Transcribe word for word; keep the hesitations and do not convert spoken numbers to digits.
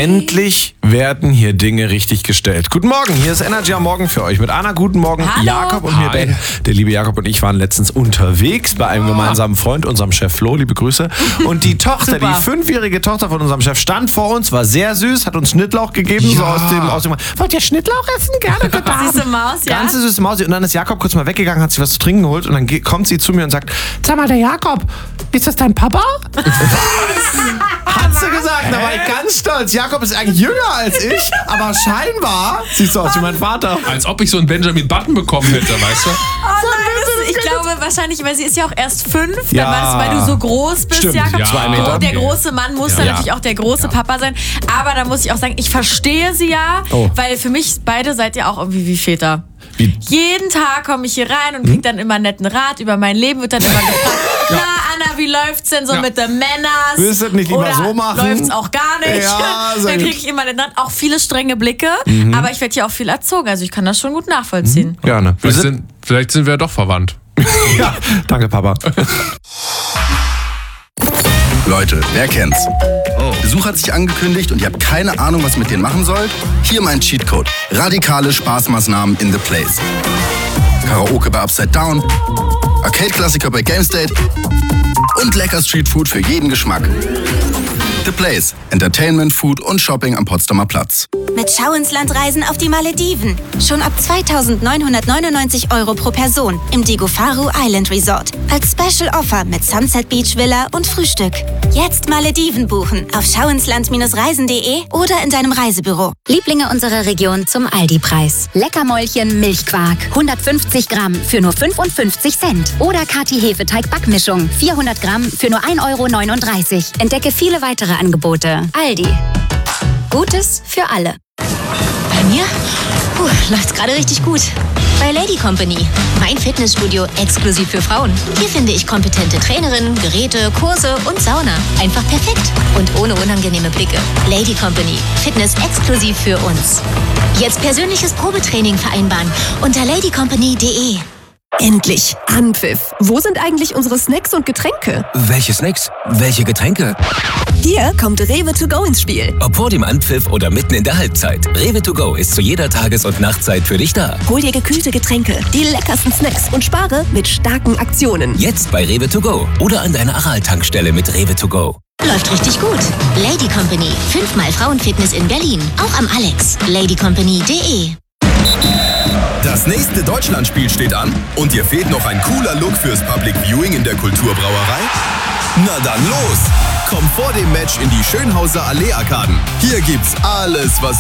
Endlich werden hier Dinge richtig gestellt. Guten Morgen, hier ist Energy am Morgen für euch mit Anna. Guten Morgen, Hallo. Jakob und mir Ben. Der liebe Jakob und ich waren letztens unterwegs bei einem gemeinsamen Freund, unserem Chef Flo, liebe Grüße. Und die Tochter, Super. die fünfjährige Tochter von unserem Chef stand vor uns, war sehr süß, hat uns Schnittlauch gegeben, Ja. so aus dem, aus dem, wollt ihr Schnittlauch essen? Gerne getan. Süße Maus, ja? Ganze süße Maus. Und dann ist Jakob kurz mal weggegangen, hat sich was zu trinken geholt und dann ge- kommt sie zu mir und sagt, sag mal, der Jakob, ist das dein Papa? Hat sie gesagt, da war ich ganz stolz. Jakob ist eigentlich jünger als ich, aber scheinbar siehst du aus wie mein Vater. Als ob ich so einen Benjamin Button bekommen hätte, weißt du? Oh nein, das, ich glaube wahrscheinlich, weil sie ist ja auch erst fünf, Ja. dann war das, weil du so groß bist, Stimmt, Jakob. ja. Zwei Meter. Der große Mann muss Ja. dann Ja. natürlich auch der große Papa sein. Aber da muss ich auch sagen, ich verstehe sie ja, Oh. weil für mich beide seid ihr auch irgendwie wie Väter. Wie? Jeden Tag komme ich hier rein und krieg dann immer einen netten Rat über mein Leben, wird dann immer gefragt, na Anna, wie läuft's denn so Ja. mit den Männern? Willst du das nicht lieber Oder so machen? läuft's auch gar nicht? Ja, sehr dann gut. kriege ich immer einen Rat, auch viele strenge Blicke, aber ich werde hier auch viel erzogen, also ich kann das schon gut nachvollziehen. Gerne. Wir Vielleicht sind, sind, vielleicht sind wir doch verwandt. ja, danke, Papa. Leute, wer kennt's? Besuch hat sich angekündigt und ihr habt keine Ahnung, was ihr mit denen machen sollt? Hier mein Cheatcode. Radikale Spaßmaßnahmen in the place. Karaoke bei Upside Down, Arcade-Klassiker bei GameState und lecker Streetfood für jeden Geschmack. The Place. Entertainment, Food und Shopping am Potsdamer Platz. Mit Schau ins Land reisen auf die Malediven. Schon ab zweitausendneunhundertneunundneunzig Euro pro Person im Digofaru Island Resort. Als Special Offer mit Sunset Beach Villa und Frühstück. Jetzt Malediven buchen auf schauinsland reisen punkt de oder in deinem Reisebüro. Lieblinge unserer Region zum Aldi-Preis. Leckermäulchen Milchquark, hundertfünfzig Gramm für nur fünfundfünfzig Cent. Oder Kati Hefeteig-Backmischung, vierhundert Gramm für nur ein Euro neununddreißig. Entdecke viele weitere Angebote. Aldi. Gutes für alle. Bei mir? Puh, läuft's gerade richtig gut. Bei Lady Company, mein Fitnessstudio exklusiv für Frauen. Hier finde ich kompetente Trainerinnen, Geräte, Kurse und Sauna. Einfach perfekt und ohne unangenehme Blicke. Lady Company, Fitness exklusiv für uns. Jetzt persönliches Probetraining vereinbaren unter lady company punkt de. Endlich! Anpfiff! Wo sind eigentlich unsere Snacks und Getränke? Welche Snacks? Welche Getränke? Hier kommt Rewe to go ins Spiel. Ob vor dem Anpfiff oder mitten in der Halbzeit. Rewe to go ist zu jeder Tages- und Nachtzeit für dich da. Hol dir gekühlte Getränke, die leckersten Snacks und spare mit starken Aktionen. Jetzt bei Rewe to go oder an deiner Aral-Tankstelle mit Rewe to go. Läuft richtig gut. Lady Company, fünfmal Frauenfitness in Berlin. Auch am Alex. lady company punkt de. Das nächste Deutschlandspiel steht an und dir fehlt noch ein cooler Look fürs Public Viewing in der Kulturbrauerei? Na dann los! Komm vor dem Match in die Schönhauser Allee-Arkaden. Hier gibt's alles, was